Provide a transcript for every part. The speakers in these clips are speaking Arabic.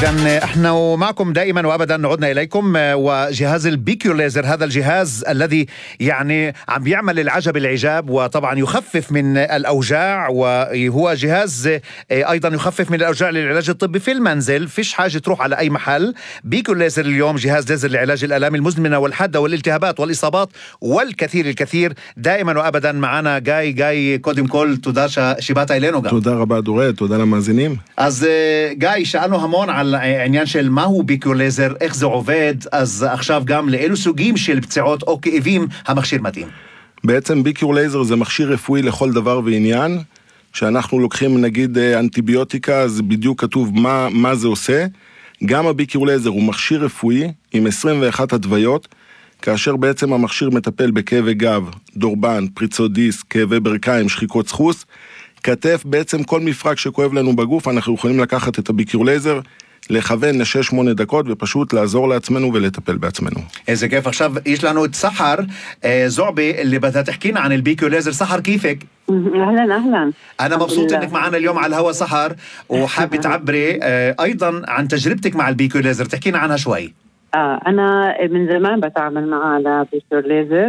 إذن احنا معكم دائما وابدا، عدنا اليكم. وجهاز البيكيو ليزر، هذا الجهاز الذي يعني عم بيعمل العجب العجاب، وطبعا يخفف من الاوجاع، وهو جهاز ايضا يخفف من الاوجاع للعلاج الطبي في المنزل، فيش حاجه تروح على اي محل. بيكيو ليزر اليوم جهاز ليزر لعلاج الالام المزمنه والحاده والالتهابات والاصابات والكثير الكثير. دائما وابدا معنا גיא, קודם כל תודה שבאת אלינו גם. תודה רבה דורית, תודה למאזינים. אז גיא, שאלנו המון על העניין של מהו ביקיו לייזר, איך זה עובד, אז עכשיו גם לאילו סוגים של פציעות או כאבים המכשיר מתאים. בעצם ביקיו לייזר זה מכשיר רפואי לכל דבר ועניין. שאנחנו לוקחים נגיד אנטיביוטיקה, אז בדיוק כתוב מה זה עושה. גם הביקיו לייזר הוא מכשיר רפואי עם 21 הדוויות, כאשר בעצם המכשיר מטפל בכאבי גב, דורבן, פריצות דיסק, כאבי ברכיים, שחיקות סחוס, כתף, בעצם כל מפרק שכואב לנו בגוף, אנחנו יכולים לקחת את הביקיו לייזר, לכוון ל6-8 דקות, ופשוט לעזור לעצמנו ולטפל בעצמנו. איזה כיף. עכשיו יש לנו את סחר זועבי اللي بدها تحكينا عن البيكيو ليزر. سحر كيفك؟ أهلا. أنا مبسوط إنك معنا اليوم على الهوا سحر، وحابة تعبري أيضا عن تجربتك مع البيكيو ليزر، تحكينا عنها شوي. أنا من زمان بتعامل معه على بيكيو ليزر،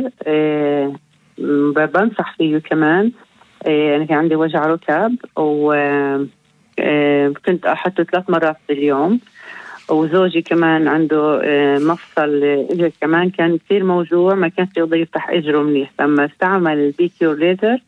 بنصح فيه كمان. أنا كان عندي وجع ركب وكنت أحطه 3 مرات باليوم، وزوجي كمان عنده مفصل إجر كمان كان كثير موجوع، ما كان يقدر يفتح إجره منيح. لما استعمل البيكيو ليزر